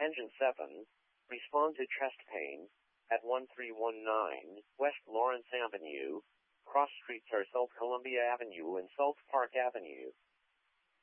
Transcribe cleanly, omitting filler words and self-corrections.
Engine 7, respond to chest pain at 1319 West Lawrence Avenue, cross streets are South Columbia Avenue and South Park Avenue.